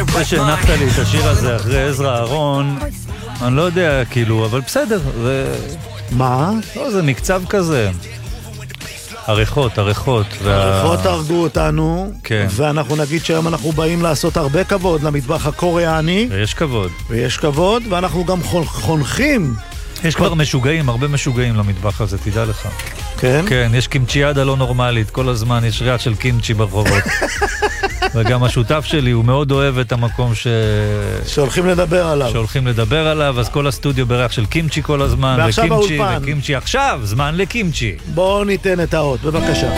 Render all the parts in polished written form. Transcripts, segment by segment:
זה שהנחת לי את השיר הזה אחרי עזרא אהרון, אני לא יודע, כאילו, אבל בסדר. מה? לא, זה מקצב כזה. הריחות. הריחות הרגו אותנו, כן. ואנחנו נגיד שהיום אנחנו באים לעשות הרבה כבוד למטבח הקוריאני. ויש כבוד, ואנחנו גם חונכים. יש כבר משוגעים, הרבה משוגעים למטבח הזה, תדע לך. כן? כן, יש קימצ'יאדה לא נורמלית, כל הזמן יש ריח של קימצ'י ברחובות. וגם השותף שלי, הוא מאוד אוהב את המקום שהולכים לדבר עליו. אז כל הסטודיו בריח של קימצ'י כל הזמן, וקימצ'י, עכשיו, זמן לקימצ'י. בואו ניתן את האות, בבקשה.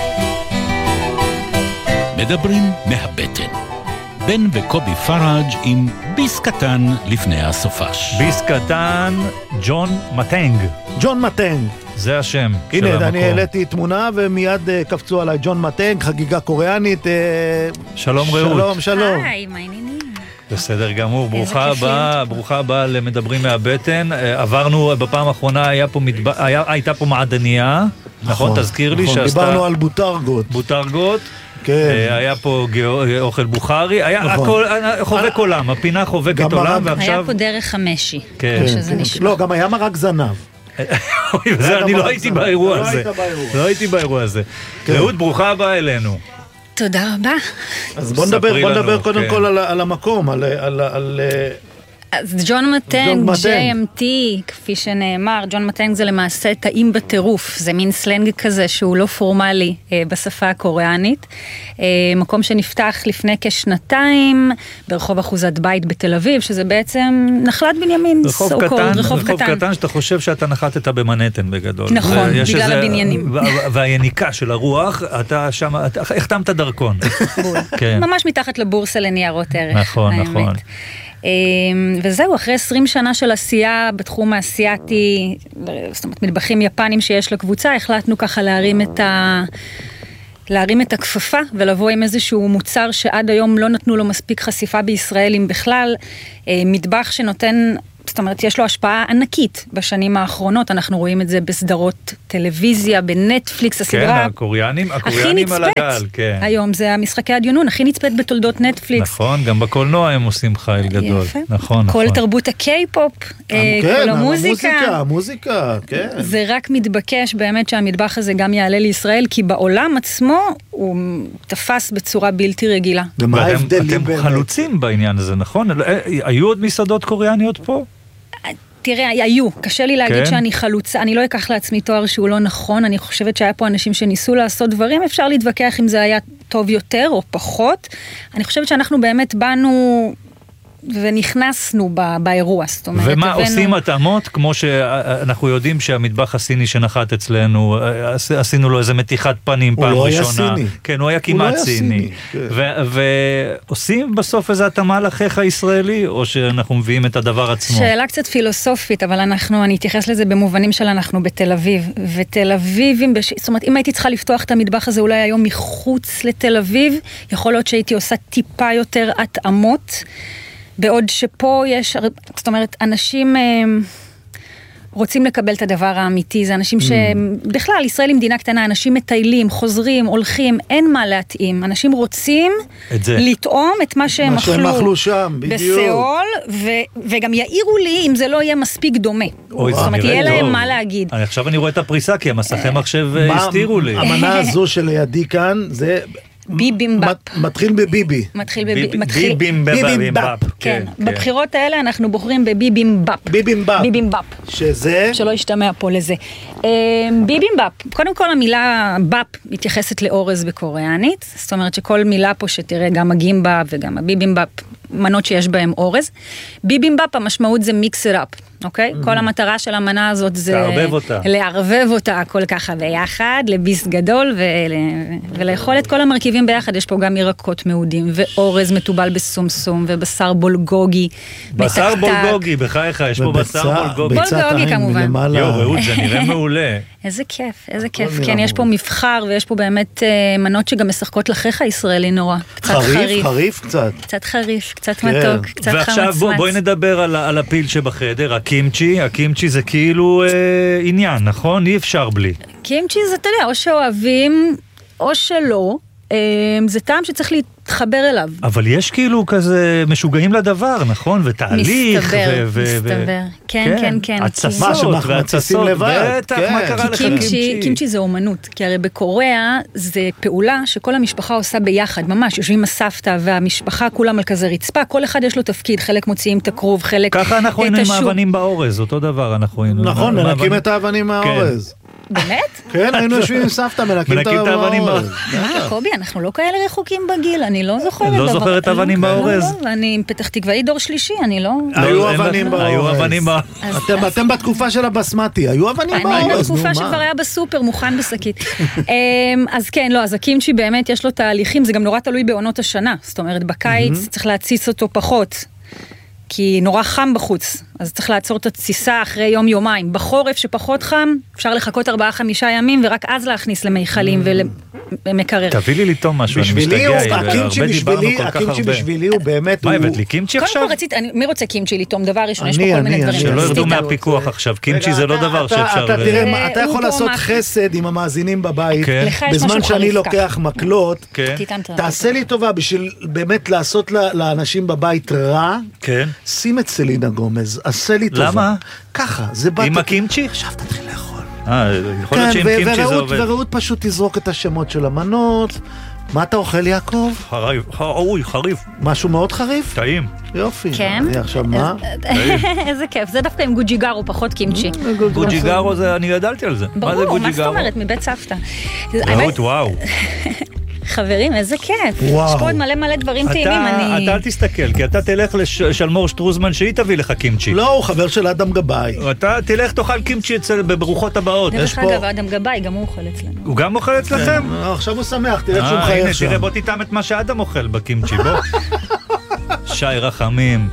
מדברים מהבטן. בן וקובי פראג' עם ביס קטן לפני הסופש. ביס קטן, ג'ון מטנג. זה השם של המקום. הנה, אני העליתי תמונה ומיד קפצו עליי ג'ון מטנג, חגיגה קוריאנית. שלום רעות. שלום. היי, מה העניינים? בסדר גמור, ברוכה הבאה למדברים מהבטן. עברנו בפעם האחרונה, הייתה פה מעדניה, נכון? תזכיר לי שעשתה... דיברנו על בוטרגות. כן. היה פה אוכל בוכרי, היה חובק עולם, הפינה חובקת עולם, ועכשיו... היה פה דרך המשי, כן. שזה נשמע. לא, גם היה מרק זנב. אני לא הייתי באירוע הזה. רעות, ברוכה הבאה אלינו. תודה רבה. אז בוא נדבר קודם כל על המקום, על... אז ג'ון מטנג, JMT, כפי שנאמר, ג'ון מטנג זה למעשה טעים בטירוף, זה מין סלנג כזה שהוא לא פורמלי בשפה הקוריאנית, מקום שנפתח לפני כשנתיים, ברחוב אחוזת בית בתל אביב, שזה בעצם נחלת בנימין, רחוב קטן שאתה חושב שאתה נחתת במנהטן בגדול. נכון, בגלל הבניינים. והיניקה של הרוח, אתה שם, החתמת דרכון. ממש מתחת לבורסה לניירות ערך. נכון. וזהו, אחרי 20 שנה של עשייה בתחום האסייתי, זאת אומרת, מטבחים יפנים שיש לקבוצה, החלטנו ככה להרים את הכפפה, ולבוא עם איזשהו מוצר שעד היום לא נתנו לו מספיק חשיפה בישראל, אם בכלל, מטבח שנותן... זאת אומרת, יש לו השפעה ענקית בשנים האחרונות, אנחנו רואים את זה בסדרות טלוויזיה, בנטפליקס, הסדרה... כן, הקוריאנים על הגל, כן. היום זה המשחקי הדיונון, הכי נצפית בתולדות נטפליקס. נכון, גם בקולנוע הם עושים חייל גדול. יפה. נכון. כל תרבות הקיי-פופ, כל המוזיקה. המוזיקה, כן. זה רק מתבקש באמת שהמטבח הזה גם יעלה לישראל, כי בעולם עצמו הוא תפס בצורה בלתי רגילה. ומה ההבדלים באמת? אתם חלוצים בעניין הזה, נכון? היו עוד מסעדות קוריאניות פה? תראה, היו, קשה לי להגיד שאני חלוצה, אני לא אקח לעצמי תואר שהוא לא נכון, אני חושבת שהיה פה אנשים שניסו לעשות דברים, אפשר להתווכח אם זה היה טוב יותר או פחות, אני חושבת שאנחנו באמת באנו ונכנסנו באירוע, זאת אומרת, ומה, עושים התאמות, כמו שאנחנו יודעים שהמטבח הסיני שנחת אצלנו, עשינו לו איזה מתיחת פנים פעם ראשונה. הוא לא היה סיני. כן, הוא היה כמעט סיני. ועושים בסוף איזה התאמה לחיך הישראלי, או שאנחנו מביאים את הדבר עצמו? שאלה קצת פילוסופית, אבל אני אתייחס לזה במובנים של אנחנו בתל אביב, ותל אביב, זאת אומרת, אם הייתי צריכה לפתוח את המטבח הזה אולי היום מחוץ לתל אביב, יכול להיות שהייתי עושה טיפה יותר התאמות, בעוד שפה יש, זאת אומרת, אנשים רוצים לקבל את הדבר האמיתי, זה אנשים שבכלל, ישראל היא מדינה קטנה, אנשים מטיילים, חוזרים, הולכים, אין מה להתאים, אנשים רוצים לטעום את מה שהם אכלו שם, בסיאול, וגם יעירו לי אם זה לא יהיה מספיק דומה. זאת אומרת, יהיה להם מה להגיד. עכשיו אני רואה את הפריסה, כי המסכי מחשב הסתירו לי. המנה הזו שלידי כאן, זה... ביבימבאפ. מתחיל בביבי. ביבימבאפ. כן. בבחירות האלה אנחנו בוחרים בביבימבאפ. ביבימבאפ. שזה? שלא ישתמע פה לזה. ביבימבאפ. קודם כל המילה באפ מתייחסת לאורז בקוריאנית. זאת אומרת שכל מילה פה שתראה גם הגימבאפ וגם הביבימבאפ, מנות שיש בהם אורז. ביבימבאפ המשמעות זה mix it up. אוקיי? כל המטרה של המנה הזאת זה... לערבב אותה כל ככה ביחד, לביס גדול, ולאכול את כל המרכיבים ביחד. יש פה גם ירקות מעודים, ואורז מטובל בסומסום, ובשר בולגוגי. בשר בולגוגי, בחייך, יש פה בשר בולגוגי. בולגוגי כמובן. רעות, זה נראה מעולה. איזה כיף, איזה כיף. כן, יש פה מבחר, ויש פה באמת מנות שגם משחקות לחיך הישראלי נורא. קצת חריף. חריף קצת. קצת חריף, קצת מתוק, קצת חמצמץ. ועכשיו בואי נדבר על הפיל שבחדר, הקימצ'י זה כאילו עניין, נכון? אי אפשר בלי. קימצ'י זה, אתה יודע, או שאוהבים, או שלא. זה טעם שצריך תחבר אליו. אבל יש כאילו כזה משוגעים לדבר, נכון? ותהליך. מסתבר. כן. התססות והתססות. בטח, מה קרה לך קימצ'י? קימצ'י זה אומנות, כי הרי בקוריאה זה פעולה שכל המשפחה עושה ביחד, ממש, יושבים הסבתא והמשפחה כולם על כזה רצפה, כל אחד יש לו תפקיד, חלק מוציאים את הכרוב, חלק את השוק. ככה אנחנו היינו עם האבנים באורז, אותו דבר אנחנו היינו. נכון, מנקים את האבנים מהאורז. באמת? כן, היינו יושבים עם סבתא, מנקים את האבנים באורז. קובי, אנחנו לא כאלה רחוקים בגיל, אני לא זוכרת דבר. לא זוכרת אבנים באורז? אני עם פתח תקוואי דור שלישי, אני לא... היו אבנים באורז. אתם בתקופה של הבסמטי, היו אבנים באורז. אני בתקופה שכבר היה בסופר, מוכן בשקית. אז כן, לא, אז הקימצ'י באמת יש לו תהליכים, זה גם נורא תלוי בעונות השנה. זאת אומרת, בקיץ צריך להציס אותו פחות. כי נורא חם בחוץ, אז צריך לעצור את התסיסה אחרי יום-יומיים. בחורף שפחות חם, אפשר לחכות 4-5 ימים, ורק אז להכניס למיכלים ולמקרר. תביא לי לטום משהו, אני משתגע. הקימצ'י בשבילי הוא באמת... מה, הבאת לי קימצ'י עכשיו? קודם כל רציתי, מי רוצה קימצ'י לטום? דבר ראשון, יש פה כל מיני דברים. שלא ירדו מהפיקוח עכשיו, קימצ'י זה לא דבר שאפשר... אתה יכול לעשות חסד עם המאזינים בבית, בזמן שאני לוקח מקלות, תעשה לי טובה בשביל באמת לעשות לאנשים בבית רע, שים את סלינה גומז, עשה לי טובה. למה? ככה, זה בא... עם הקימצ'י? עכשיו תתחיל לאכול. יכול להיות שעם קימצ'י זה עובד. ורעות פשוט תזרוק את השמות של המנות. מה אתה אוכל, יעקב? חריף. משהו מאוד חריף? טעים. יופי. כן? עכשיו מה? איזה כיף, זה דווקא עם גוג'יגארו, פחות קימצ'י. גוג'יגארו זה, אני גדלתי על זה. ברור, מה זאת אומרת, מבית סבתא. רעות, וואו. חברים, איזה כיף. יש פה עוד מלא דברים טעימים. אתה אל תסתכל, כי אתה תלך לשלמור שטרוזמן שהיא תביא לך קימצ'י. לא, הוא חבר של אדם גבאי. אתה תלך תאכל קימצ'י בברוכות הבאות. דרך אגב, אדם גבאי, גם הוא אוכל אצלנו. הוא גם אוכל אצלכם? עכשיו הוא שמח, תראה שהוא מחייך שם. תראה, בוא תטעם את מה שאדם אוכל בקימצ'י, בוא. שי רחמים.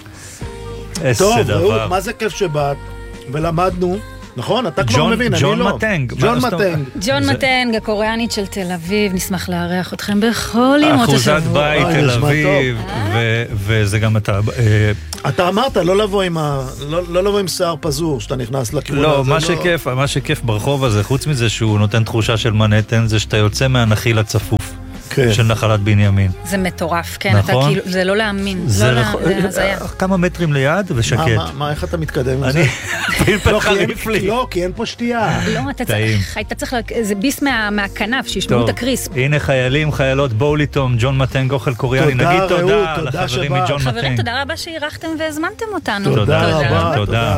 איזה דבר. טוב, רעות, מה זה כיף שבאת? ולמדנו. נכון? אתה כבר מבין, אני לא. ג'ון מטנג. ג'ון מטנג, הקוריאנית של תל אביב, נשמח לארח אתכם בכל ימות השבוע. אחוזת בית תל אביב, וזה גם אתה אמרת לא לבוא עם שיער פזור, שאתה נכנס לכיוון הזה. לא, מה שכיף ברחוב הזה, חוץ מזה שהוא נותן תחושה של מנהטן, זה שאתה יוצא מהנחיל הצפוף. של נחלת בנימין. זה מטורף, כן. נכון? זה לא להאמין. זה כמה מטרים ליד ושקט. איך אתה מתקדם עם זה? פלפל חריף לי. לא, כי אין פה שתייה. לא, אתה צריך, זה ביס מהכנף, שישמעו את הקריספ. הנה חיילים, חיילות, בואו לטום, ג'ון מטנג אוכל קוריאני. נגיד תודה לחברים מג'ון מטנג. חברים, תודה רבה שהירחתם והזמנתם אותנו. תודה רבה.